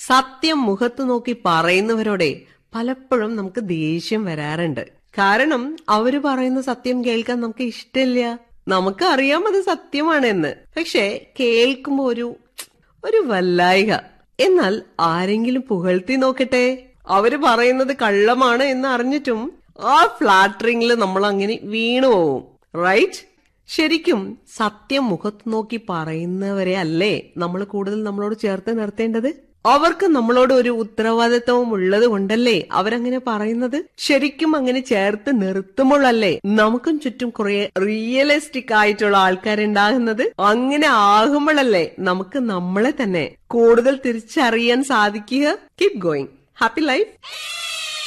സത്യം മുഖത്ത് നോക്കി പറയുന്നവരോടെ പലപ്പോഴും നമുക്ക് ദേഷ്യം വരാറുണ്ട്. കാരണം അവര് പറയുന്ന സത്യം കേൾക്കാൻ നമുക്ക് ഇഷ്ടമില്ല. നമുക്ക് അറിയാം അത് സത്യമാണെന്ന്, പക്ഷെ കേൾക്കുമ്പോ ഒരു വല്ലായിക. എന്നാൽ ആരെങ്കിലും പുകഴ്ത്തി നോക്കട്ടെ, അവര് പറയുന്നത് കള്ളമാണ് എന്ന് അറിഞ്ഞിട്ടും ആ ഫ്ലാറ്ററിംഗിൽ നമ്മൾ അങ്ങനെ വീണു പോവും. റൈറ്റ്? ശരിക്കും സത്യം മുഖത്ത് നോക്കി പറയുന്നവരെ അല്ലേ നമ്മൾ കൂടുതൽ നമ്മളോട് ചേർത്ത് നിർത്തേണ്ടത്? അവർക്ക് നമ്മളോട് ഒരു ഉത്തരവാദിത്വവും ഉള്ളത് കൊണ്ടല്ലേ അവരങ്ങനെ പറയുന്നത്. ശരിക്കും അങ്ങനെ ചേർത്ത് നിർത്തുമ്പോഴല്ലേ നമുക്കും ചുറ്റും കുറെ റിയലിസ്റ്റിക് ആയിട്ടുള്ള ആൾക്കാരുണ്ടാകുന്നത്. അങ്ങനെ ആകുമ്പോഴല്ലേ നമുക്ക് നമ്മളെ തന്നെ കൂടുതൽ തിരിച്ചറിയാൻ സാധിക്കുക. Keep going. Happy life.